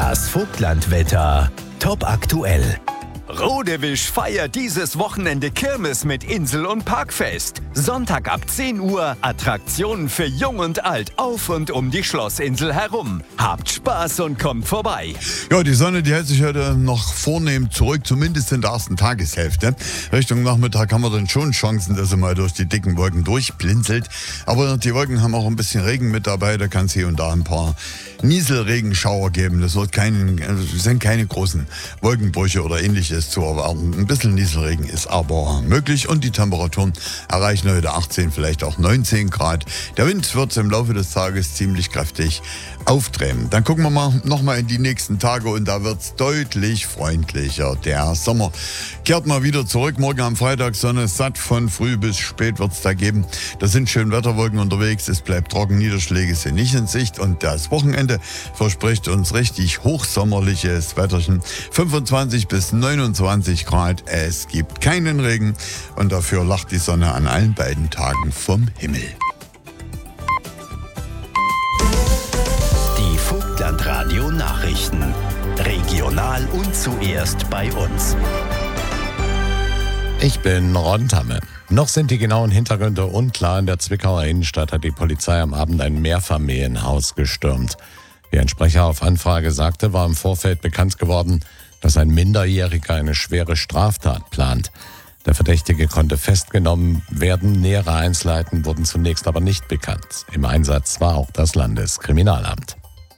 Das Vogtlandwetter top aktuell. Rodewisch feiert dieses Wochenende Kirmes mit Insel- und Parkfest. Sonntag ab 10 Uhr Attraktionen für Jung und Alt auf und um die Schlossinsel herum. Habt Spaß und kommt vorbei. Ja, die Sonne, die hält sich heute noch vornehm zurück, zumindest in der ersten Tageshälfte. Richtung Nachmittag haben wir dann schon Chancen, dass sie mal durch die dicken Wolken durchblinzelt. Aber die Wolken haben auch ein bisschen Regen mit dabei, da kann es hier und da ein paar Nieselregenschauer geben. Das sind keine großen Wolkenbrüche oder ähnliches zu erwarten. Ein bisschen Nieselregen ist aber möglich und die Temperaturen erreichen heute 18, vielleicht auch 19 Grad. Der Wind wird im Laufe des Tages ziemlich kräftig aufdrehen. Dann gucken wir mal nochmal in die nächsten Tage und da wird es deutlich freundlicher. Der Sommer kehrt mal wieder zurück. Morgen am Freitag Sonne satt, von früh bis spät wird es da geben. Da sind schön Wetterwolken unterwegs, es bleibt trocken, Niederschläge sind nicht in Sicht und das Wochenende verspricht uns richtig hochsommerliches Wetterchen. 25 bis 29 Grad, es gibt keinen Regen und dafür lacht die Sonne an allen beiden Tagen vom Himmel. Die Vogtlandradio Nachrichten. Regional und zuerst bei uns. Ich bin Ron Tamme. Noch sind die genauen Hintergründe unklar. In der Zwickauer Innenstadt hat die Polizei am Abend ein Mehrfamilienhaus gestürmt. Wie ein Sprecher auf Anfrage sagte, war im Vorfeld bekannt geworden, dass ein Minderjähriger eine schwere Straftat plant. Der Verdächtige konnte festgenommen werden. Nähere Einzelheiten wurden zunächst aber nicht bekannt. Im Einsatz war auch das Landeskriminalamt.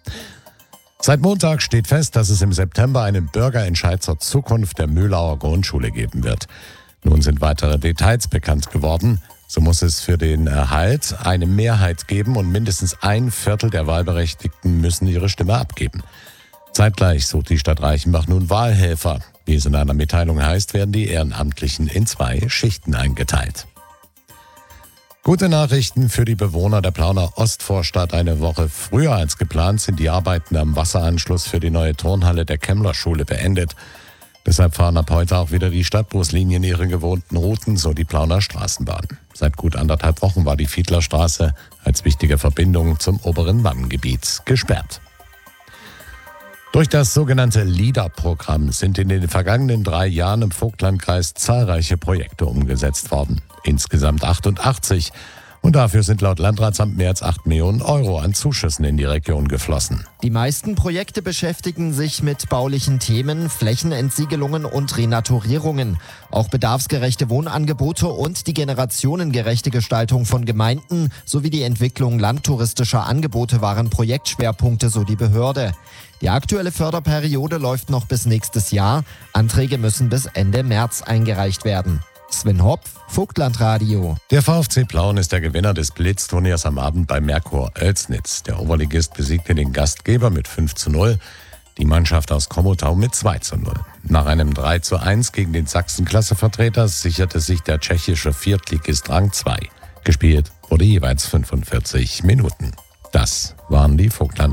Seit Montag steht fest, dass es im September einen Bürgerentscheid zur Zukunft der Mühlauer Grundschule geben wird. Nun sind weitere Details bekannt geworden. So muss es für den Erhalt eine Mehrheit geben und mindestens 1/4 der Wahlberechtigten müssen ihre Stimme abgeben. Zeitgleich sucht die Stadt Reichenbach nun Wahlhelfer. Wie es in einer Mitteilung heißt, werden die Ehrenamtlichen in 2 Schichten eingeteilt. Gute Nachrichten für die Bewohner der Plauner Ostvorstadt. Eine Woche früher als geplant sind die Arbeiten am Wasseranschluss für die neue Turnhalle der Kemmler-Schule beendet. Deshalb fahren ab heute auch wieder die Stadtbuslinien ihre gewohnten Routen, so die Plauner Straßenbahn. Seit gut 1,5 Wochen war die Fiedlerstraße als wichtige Verbindung zum oberen Wannengebiet gesperrt. Durch das sogenannte LIDA-Programm sind in den vergangenen 3 Jahren im Vogtlandkreis zahlreiche Projekte umgesetzt worden. Insgesamt 88. Und dafür sind laut Landratsamt mehr als 8 Millionen Euro an Zuschüssen in die Region geflossen. Die meisten Projekte beschäftigen sich mit baulichen Themen, Flächenentsiegelungen und Renaturierungen. Auch bedarfsgerechte Wohnangebote und die generationengerechte Gestaltung von Gemeinden sowie die Entwicklung landtouristischer Angebote waren Projektschwerpunkte, so die Behörde. Die aktuelle Förderperiode läuft noch bis nächstes Jahr. Anträge müssen bis Ende März eingereicht werden. Sven Hopf, Vogtlandradio. Der VfC Plauen ist der Gewinner des Blitzturniers am Abend bei Merkur Oelsnitz. Der Oberligist besiegte den Gastgeber mit 5:0, die Mannschaft aus Komotau mit 2:0. Nach einem 3:1 gegen den Sachsen-Klassevertreter sicherte sich der tschechische Viertligist Rang 2. Gespielt wurde jeweils 45 Minuten. Das waren die Vogtland